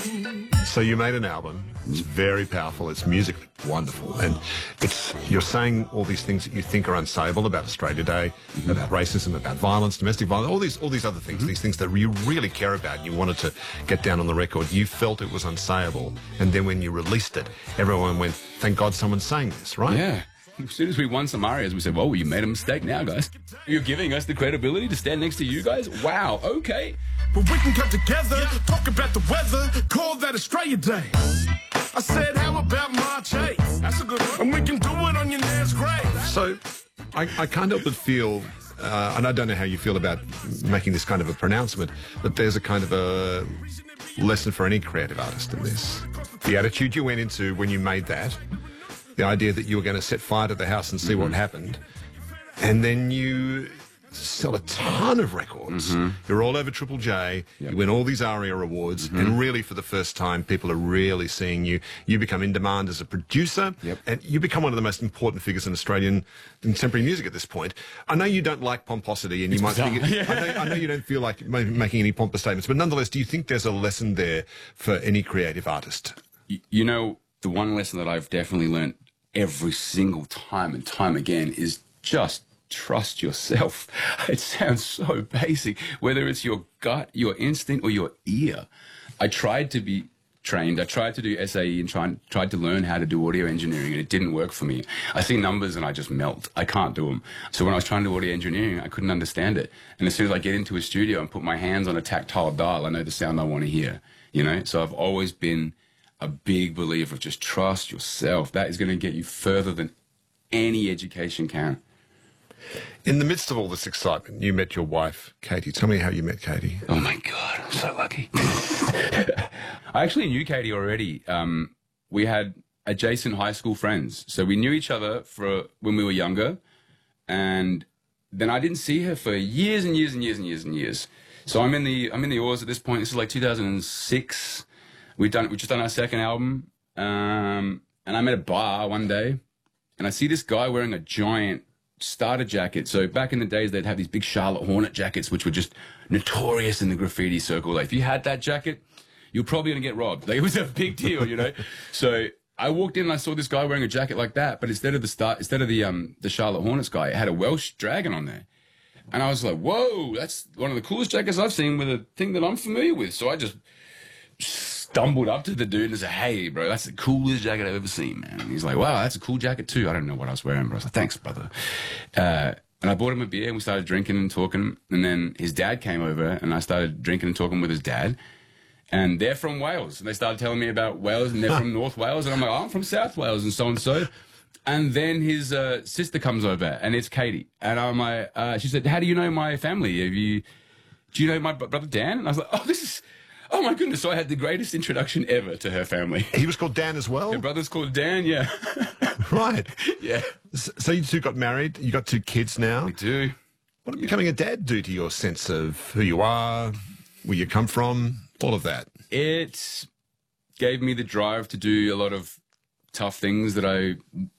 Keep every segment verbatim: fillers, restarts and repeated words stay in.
So you made an album. It's very powerful. It's musically wonderful, and it's you're saying all these things that you think are unsayable about Australia Day, mm-hmm. about racism, about violence, domestic violence, all these all these other things, mm-hmm. these things that you really care about. And you wanted to get down on the record. You felt it was unsayable, and then when you released it, everyone went, "Thank God, someone's saying this," right? Yeah. As soon as we won some arias, we said, well, you made a mistake now, guys. You're giving us the credibility to stand next to you guys? Wow, okay. But we can come together, talk about the weather, call that Australia Day. I said, how about my chase? That's a good one. And we can do it on your nan's grave. So, I, I can't help but feel, uh, and I don't know how you feel about making this kind of a pronouncement, that there's a kind of a lesson for any creative artist in this. The attitude you went into when you made that, the idea that you were going to set fire to the house and see mm-hmm. what happened, and then you sell a ton of records. Mm-hmm. You're all over Triple J. Yep. You win all these ARIA awards, mm-hmm. and really for the first time, people are really seeing you. You become in demand as a producer, yep. and you become one of the most important figures in Australian contemporary music at this point. I know you don't like pomposity, and you it's might think it, yeah. I, know, I know you don't feel like making any pompous statements, but nonetheless, do you think there's a lesson there for any creative artist? You, you know, the one lesson that I've definitely learned every single time and time again is just trust yourself. It sounds so basic, whether it's your gut, your instinct, or your ear. I tried to be trained. I tried to do S A E and tried, tried to learn how to do audio engineering, and it didn't work for me. I see numbers and I just melt. I can't do them. So when I was trying to do audio engineering, I couldn't understand it. And as soon as I get into a studio and put my hands on a tactile dial, I know the sound I want to hear, you know? So I've always been a big believer of just trust yourself. That is going to get you further than any education can. In the midst of all this excitement, you met your wife, Katie. Tell me how you met Katie. Oh, my God. I'm so lucky. I actually knew Katie already. Um, we had adjacent high school friends. So we knew each other for when we were younger. And then I didn't see her for years and years and years and years and years. So I'm in the, I'm in the Oars at this point. This is like two thousand six. We've done, we've just done our second album. Um, and I'm at a bar one day, and I see this guy wearing a giant starter jacket. So back in the days, they'd have these big Charlotte Hornet jackets, which were just notorious in the graffiti circle. Like, if you had that jacket, you're probably going to get robbed. Like, it was a big deal, you know? So I walked in and I saw this guy wearing a jacket like that, but instead of the start, instead of the, um, the Charlotte Hornets guy, it had a Welsh dragon on there. And I was like, whoa, that's one of the coolest jackets I've seen with a thing that I'm familiar with. So I just stumbled up to the dude and said, hey, bro, that's the coolest jacket I've ever seen, man. And he's like, wow, that's a cool jacket too. I don't know what I was wearing, but I was like, thanks, brother. Uh, and I bought him a beer, and we started drinking and talking. And then his dad came over, and I started drinking and talking with his dad. And they're from Wales. And they started telling me about Wales, and they're from North Wales. And I'm like, oh, I'm from South Wales, and so and so. And then his uh, sister comes over, and it's Katie. And I'm like, uh, she said, how do you know my family? Have you, do you know my brother Dan? And I was like, oh, this is... Oh, my goodness. So I had the greatest introduction ever to her family. He was called Dan as well? Her brother's called Dan, yeah. Right. Yeah. So you two got married. You got two kids now. We do. What did becoming a dad do to your sense of who you are, where you come from, all of that? It gave me the drive to do a lot of tough things that I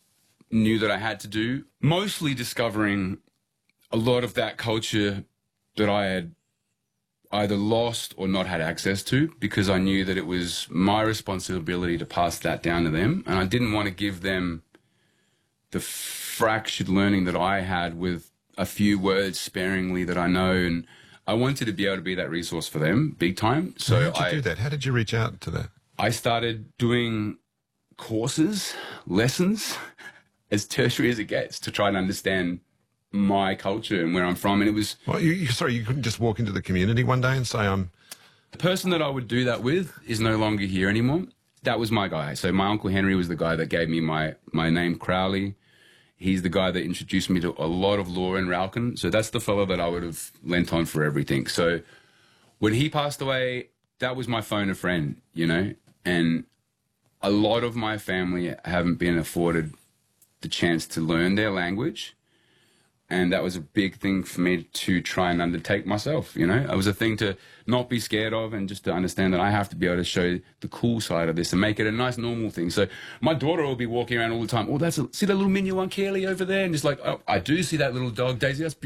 knew that I had to do. Mostly discovering a lot of that culture that I had either lost or not had access to, because I knew that it was my responsibility to pass that down to them. And I didn't want to give them the fractured learning that I had with a few words sparingly that I know. And I wanted to be able to be that resource for them big time. So how did you I, do that? How did you reach out to that? I started doing courses, lessons, as tertiary as it gets, to try and understand my culture and where I'm from. And it was... Well, you, you, sorry, you couldn't just walk into the community one day and say, I'm... The person that I would do that with is no longer here anymore. That was my guy. So my Uncle Henry was the guy that gave me my, my name, Crowley. He's the guy that introduced me to a lot of law in Ralcan. So that's the fellow that I would have lent on for everything. So when he passed away, that was my phone a friend, you know? And a lot of my family haven't been afforded the chance to learn their language. And that was a big thing for me to try and undertake myself, you know? It was a thing to not be scared of, and just to understand that I have to be able to show the cool side of this and make it a nice, normal thing. So my daughter will be walking around all the time. Oh, that's a, see that little minion one, Keely, over there? And just like, oh, I do see that little dog, Daisy. That's